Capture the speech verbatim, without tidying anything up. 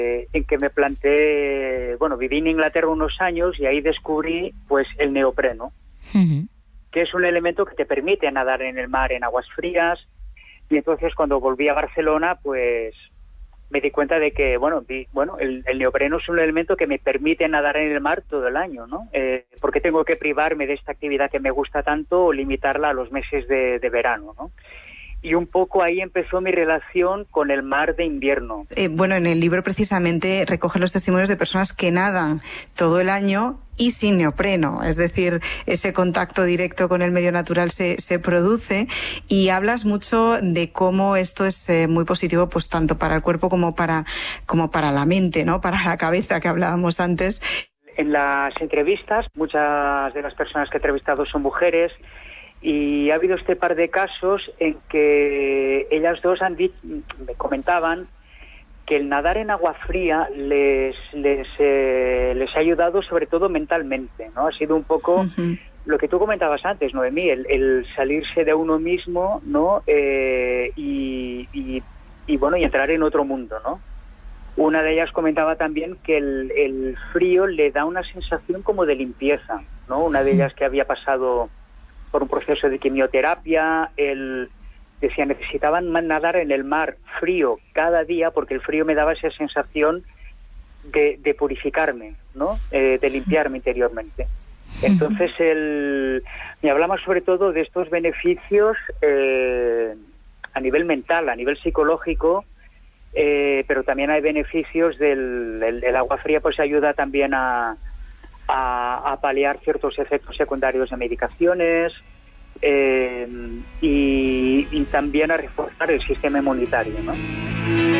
eh, en que me planteé, bueno, viví en Inglaterra unos años y ahí descubrí pues el neopreno, uh-huh. que es un elemento que te permite nadar en el mar en aguas frías. Y entonces cuando volví a Barcelona, pues me di cuenta de que, bueno, vi, bueno el, el neopreno es un elemento que me permite nadar en el mar todo el año, ¿no? Eh, ¿Por qué tengo que privarme de esta actividad que me gusta tanto o limitarla a los meses de, de verano, ¿no? Y un poco ahí empezó mi relación con el mar de invierno. Eh, bueno, en el libro precisamente recoge los testimonios de personas que nadan todo el año y sin neopreno, es decir, ese contacto directo con el medio natural se, se produce, y hablas mucho de cómo esto es eh, muy positivo, pues tanto para el cuerpo como para, como para la mente, ¿no? Para la cabeza, que hablábamos antes. En las entrevistas, muchas de las personas que he entrevistado son mujeres, y ha habido este par de casos en que ellas dos han dicho, me comentaban que el nadar en agua fría les les eh, les ha ayudado sobre todo mentalmente, ¿no? Ha sido un poco uh-huh. lo que tú comentabas antes, Noemí, el, el salirse de uno mismo, ¿no? Eh, y, y, y bueno, y entrar en otro mundo, ¿no? Una de ellas comentaba también que el, el frío le da una sensación como de limpieza, ¿no? Una de ellas que había pasado por un proceso de quimioterapia, el, decía, necesitaban nadar en el mar frío cada día porque el frío me daba esa sensación de, de purificarme, ¿no? Eh, de limpiarme interiormente. Entonces, el, me hablaba sobre todo de estos beneficios eh, a nivel mental, a nivel psicológico, eh, pero también hay beneficios del el, el agua fría, pues ayuda también a A, a paliar ciertos efectos secundarios de medicaciones eh, y, y también a reforzar el sistema inmunitario, ¿no?